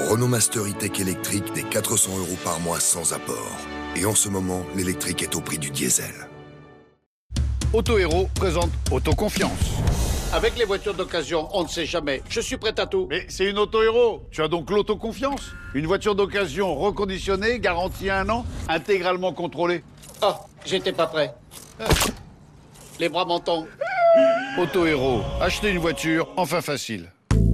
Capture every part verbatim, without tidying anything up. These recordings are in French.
Renault Master E-Tech électrique des quatre cents euros par mois sans apport. Et en ce moment, l'électrique est au prix du diesel. Auto Héros présente Autoconfiance. Avec les voitures d'occasion, on ne sait jamais. Je suis prêt à tout. Mais c'est une Auto Héros. Tu as donc l'autoconfiance. Une voiture d'occasion reconditionnée, garantie un an, intégralement contrôlée. Oh, j'étais pas prêt. Les bras m'en tombent. Auto Héros. Acheter une voiture, enfin facile.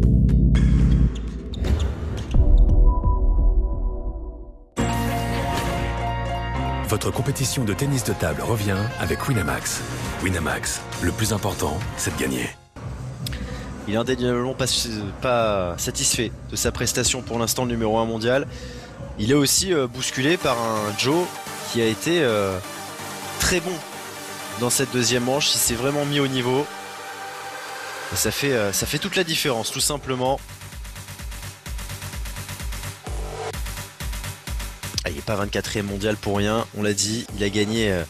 Votre compétition de tennis de table revient avec Winamax. Winamax, le plus important, c'est de gagner. Il est indéniablement pas, pas satisfait de sa prestation pour l'instant, le numéro un mondial. Il est aussi euh, bousculé par un Joe qui a été euh, très bon dans cette deuxième manche. Il s'est vraiment mis au niveau. Et ça fait, euh, ça fait toute la différence, tout simplement. Ah, il n'est pas vingt-quatrième mondial pour rien, on l'a dit. Il a gagné euh,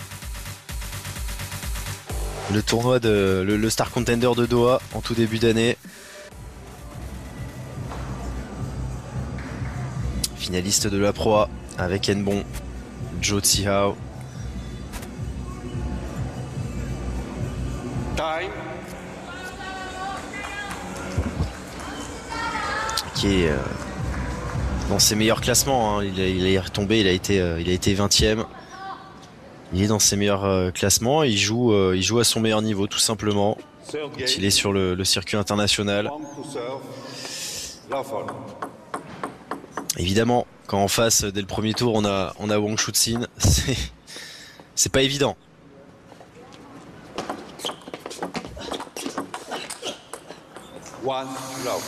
le tournoi de le, le Star Contender de Doha en tout début d'année. Finaliste de la Pro A avec Nbon, Joe Tsihao. Time. Qui est euh, dans ses meilleurs classements, hein. il, il est retombé, il a été, euh, il a été vingtième. Il est dans ses meilleurs euh, classements, il joue, euh, il joue à son meilleur niveau tout simplement. Il est sur le, le circuit international. Évidemment, quand en face dès le premier tour on a, on a Wang Chuzin, c'est, c'est pas évident. One love.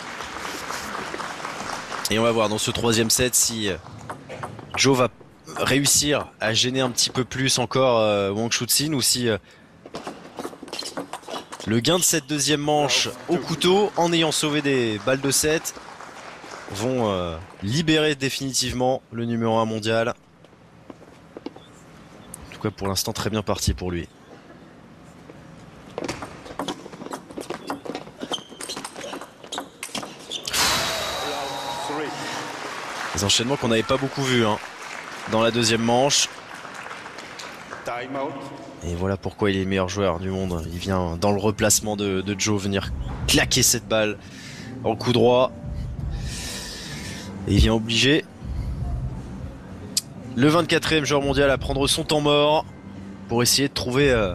Et on va voir dans ce troisième set si Joe va réussir à gêner un petit peu plus encore euh, Wang Chuzin ou si euh, le gain de cette deuxième manche au couteau en ayant sauvé des balles de set vont euh, libérer définitivement le numéro un mondial. En tout cas pour l'instant très bien parti pour lui. Des enchaînements qu'on n'avait pas beaucoup vus hein, dans la deuxième manche. Et voilà pourquoi il est le meilleur joueur du monde. Il vient dans le replacement de, de Joe venir claquer cette balle en coup droit. Et il vient obliger le vingt-quatrième joueur mondial à prendre son temps mort pour essayer de trouver euh,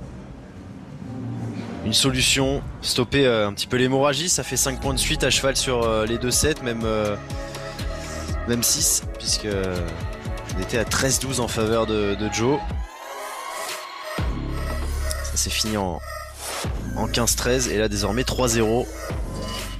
une solution, stopper euh, un petit peu l'hémorragie. Ça fait cinq points de suite à cheval sur euh, les deux sets, même... Euh, Même six, puisque on était à treize douze en faveur de, de Joe. Ça s'est fini en, en quinze treize, et là désormais trois zéro